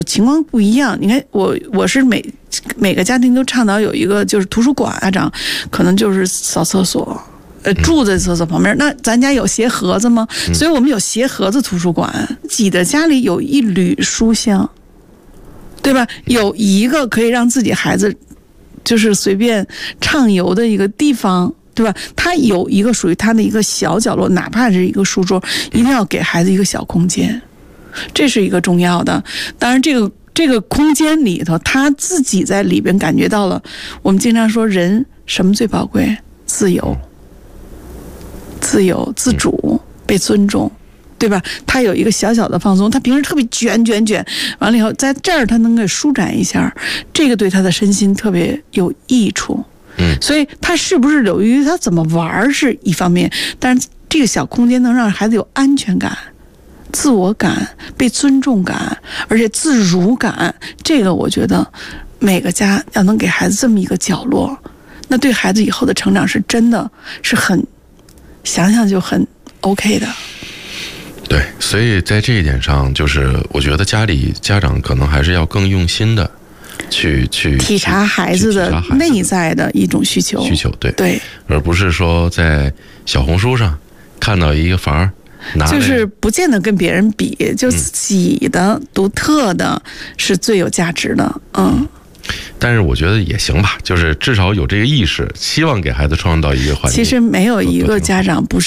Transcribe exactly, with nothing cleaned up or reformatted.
情况不一样。你看我我是每每个家庭都倡导有一个就是图书馆，家长可能就是扫厕所。呃，住在厕所旁边，那咱家有鞋盒子吗？所以我们有鞋盒子图书馆，自己的家里有一缕书香，对吧？有一个可以让自己孩子就是随便畅游的一个地方，对吧？他有一个属于他的一个小角落，哪怕是一个书桌，一定要给孩子一个小空间，这是一个重要的。当然，这个这个空间里头，他自己在里边感觉到了。我们经常说，人什么最宝贵？自由。自由、自主、被尊重，对吧？他有一个小小的放松，他平时特别卷卷卷，完了以后在这儿他能给舒展一下，这个对他的身心特别有益处。 嗯， 所以他是不是由于他怎么玩是一方面，但是这个小空间能让孩子有安全感、自我感、被尊重感，而且自如感，这个我觉得每个家要能给孩子这么一个角落，那对孩子以后的成长是真的是很。想想就很 OK 的。 对，所以在这一点上，就是我觉得家里家长可能还是要更用心的去去体察孩子的内在的一种需求需求，对对， 而不是说在小红书上看到一个房儿， 就是不见得跟别人比，就自己的、嗯、独特的是最有价值的，嗯。 但是我觉得也行吧，就是至少有这个意识，希望给孩子创造一个环境。 其实没有一个家长不是。